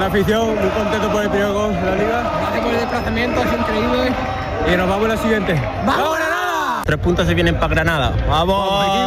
afición, muy contento por el primer gol de la liga. Gracias por el desplazamiento, es increíble. Y nos vamos a la siguiente. ¡Vamos, Granada! 3 puntos se vienen para Granada. ¡Vamos!